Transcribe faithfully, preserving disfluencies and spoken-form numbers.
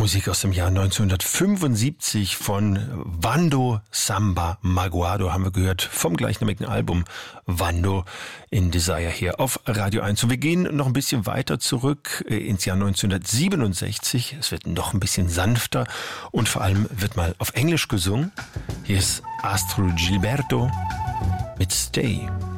Musik aus dem Jahr neunzehnhundertfünfundsiebzig von Vando Samba Maguado haben wir gehört vom gleichnamigen Album Vando in Desire hier auf Radio eins. Und wir gehen noch ein bisschen weiter zurück ins Jahr neunzehnhundertsiebenundsechzig. Es wird noch ein bisschen sanfter und vor allem wird mal auf Englisch gesungen. Hier ist Astro Gilberto mit Stay.